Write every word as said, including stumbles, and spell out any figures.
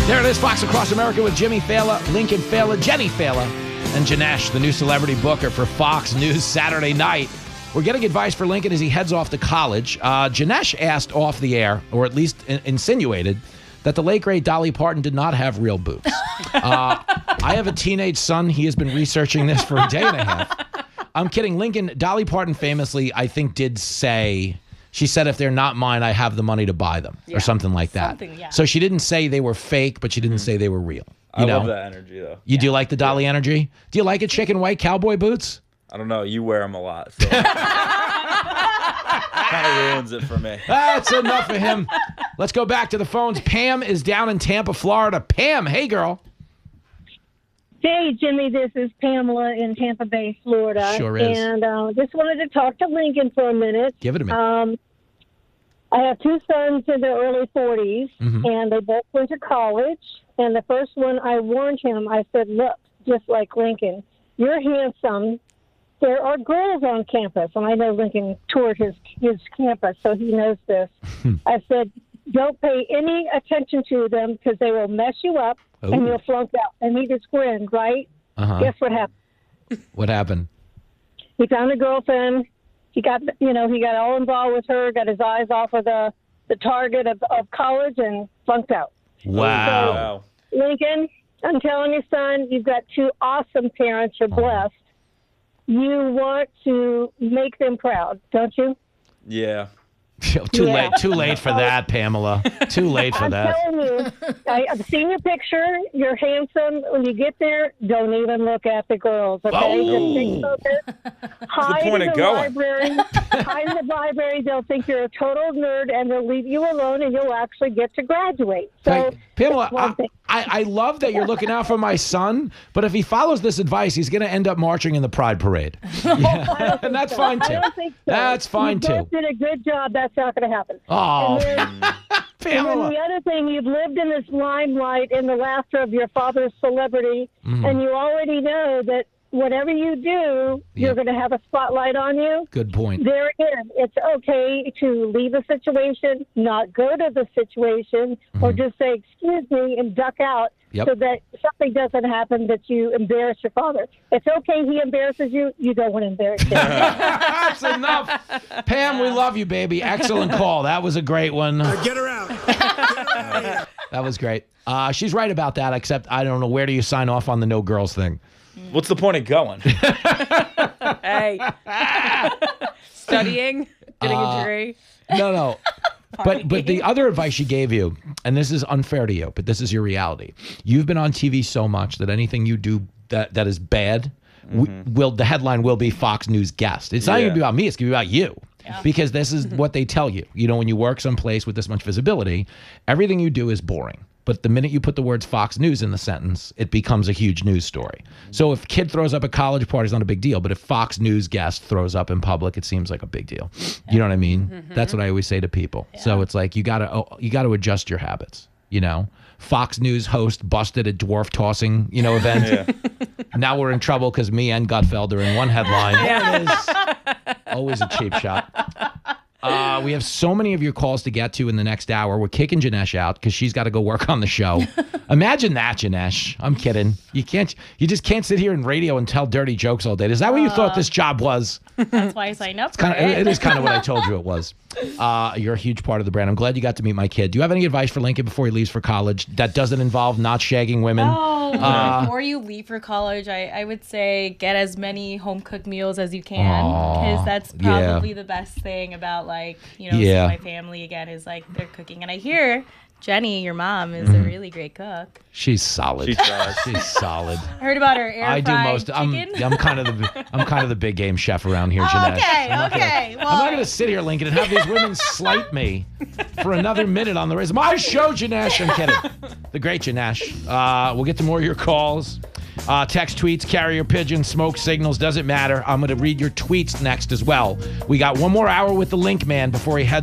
There it is, Fox Across America with Jimmy Fallon, Lincoln Fallon, Jenny Fallon, and Janesh, the new celebrity booker for Fox News Saturday night. We're getting advice for Lincoln as he heads off to college. Uh, Janesh asked off the air, or at least in- insinuated, that the late, great Dolly Parton did not have real boobs. Uh, I have a teenage son. He has been researching this for a day and a half. I'm kidding. Lincoln, Dolly Parton famously, I think, did say... She said, if they're not mine, I have the money to buy them, yeah, or something like that. Something, yeah. So she didn't say they were fake, but she didn't say they were real. You I know? love that energy, though. You yeah. do like the Dolly yeah. energy? Do you like it, chicken white cowboy boots? I don't know. You wear them a lot. So. Kind of ruins it for me. That's enough of him. Let's go back to the phones. Pam is down in Tampa, Florida. Pam, hey, girl. Hey, Jimmy, this is Pamela in Tampa Bay, Florida. Sure is. And uh, just wanted to talk to Lincoln for a minute. Give it a minute. Um, I have two sons in their early forties, mm-hmm. and they both went to college. And the first one, I warned him, I said, look, just like Lincoln, you're handsome. There are girls on campus. And I know Lincoln toured his, his campus, so he knows this. I said, don't pay any attention to them because they will mess you up. Ooh. And you'll flunk out. And he just grinned, right? Uh-huh. Guess what happened? What happened? He found a girlfriend. He got, you know, he got all involved with her, got his eyes off of the, the target of, of college and flunked out. Wow. So, Lincoln, I'm telling you, son, you've got two awesome parents. You're blessed. You want to make them proud, don't you? Yeah. Too yeah. late. Too late for that, Pamela. Too late for I'm that. I'm telling you, I, I've seen your picture. You're handsome. When you get there, don't even look at the girls. Okay, oh. just take focus. Hide point in of the going? library. Hide in the library. They'll think you're a total nerd, and they'll leave you alone, and you'll actually get to graduate. So, hey, Pamela, I, I, I love that you're looking out for my son, but if he follows this advice, he's going to end up marching in the Pride Parade. Yeah. And that's so. fine too. I don't think so. That's fine you too. You did a good job. That's not going to happen. Oh, and then, Pamela. And then the other thing, you've lived in this limelight in the laughter of your father's celebrity, mm-hmm. and you already know that whatever you do, you're yep. going to have a spotlight on you. Good point. There again, it's okay to leave a situation, not go to the situation, mm-hmm. or just say, excuse me, and duck out. Yep. So that something doesn't happen that you embarrass your father. It's okay he embarrasses you. You don't want to embarrass him. That's enough. Pam, we love you, baby. Excellent call. That was a great one. Uh, get her out. Get her out. That was great. Uh, she's right about that, except I don't know, where do you sign off on the no girls thing? What's the point of going? Hey. Studying? Getting uh, a degree? No, no. But but the other advice she gave you, and this is unfair to you, but this is your reality. You've been on T V so much that anything you do that, that is bad, mm-hmm. will the headline will be Fox News guest. It's not yeah. going to be about me. It's going to be about you. Yeah. Because this is what they tell you. You know, when you work someplace with this much visibility, everything you do is boring. But the minute you put the words Fox News in the sentence, it becomes a huge news story. So if kid throws up a college party, it's not a big deal. But if Fox News guest throws up in public, it seems like a big deal. You know what I mean? Mm-hmm. That's what I always say to people. Yeah. So it's like you gotta oh, you gotta adjust your habits. You know, Fox News host busted at dwarf tossing, you know, event. Yeah. Now we're in trouble because me and Gutfeld are in one headline. There it is. Always a cheap shot. Uh, we have so many of your calls to get to in the next hour. We're kicking Janesh out because she's got to go work on the show. Imagine that, Janesh. I'm kidding. You can't. You just can't sit here in radio and tell dirty jokes all day. Is that what you uh, thought this job was? That's why I signed up. It's kind for of. it. It is kind of what I told you it was. Uh, you're a huge part of the brand. I'm glad you got to meet my kid. Do you have any advice for Lincoln before he leaves for college that doesn't involve not shagging women? Oh, uh, before you leave for college, I, I would say get as many home cooked meals as you can, because that's probably yeah. the best thing about like you know yeah. my family again is like they're cooking, and I hear Jenny, your mom, is mm. a really great cook. She's solid. She does. She's solid. I heard about her air I fried do most. chicken. I'm, I'm kind of the I'm kind of the big game chef around here, Janesh. Okay, I'm okay. Gonna, well, I'm not going to sit here, Lincoln, and have these women slight me for another minute on the race. My show, Janesh. I'm kidding. The great Janesh. Uh, we'll get to more of your calls. Uh, text, tweets, carrier pigeons, smoke signals, doesn't matter. I'm going to read your tweets next as well. We got one more hour with the Link Man before he heads